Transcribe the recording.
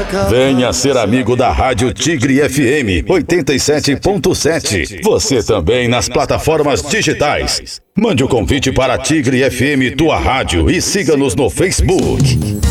Venha ser amigo da Rádio Tigre FM 87.7. Você também nas plataformas digitais. Mande o convite para a Tigre FM, tua rádio, e siga-nos no Facebook.